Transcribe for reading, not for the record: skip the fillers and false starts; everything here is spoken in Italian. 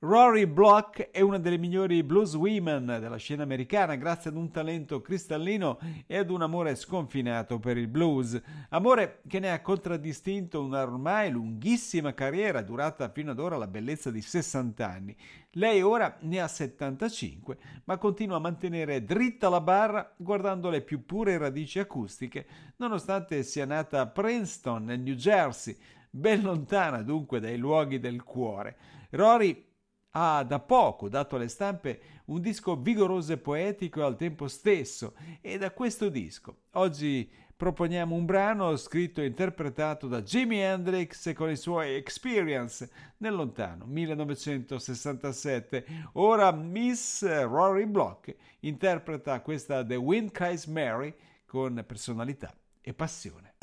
Rory Block è una delle migliori blues women della scena americana grazie ad un talento cristallino e ad un amore sconfinato per il blues, amore che ne ha contraddistinto una ormai lunghissima carriera durata fino ad ora la bellezza di 60 anni. Lei ora ne ha 75, ma continua a mantenere dritta la barra guardando le più pure radici acustiche, nonostante sia nata a Princeton, nel New Jersey, ben lontana dunque dai luoghi del cuore. Rory ha da poco dato alle stampe un disco vigoroso e poetico al tempo stesso e da questo disco oggi proponiamo un brano scritto e interpretato da Jimi Hendrix con i suoi Experience nel lontano 1967. Ora Miss Rory Block interpreta questa The Wind Cries Mary con personalità e passione.